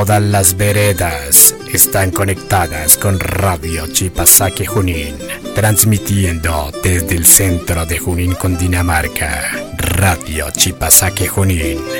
Todas las veredas están conectadas con Radio Chipasake Junín, transmitiendo desde el centro de Junín, Cundinamarca. Radio Chipasake Junín,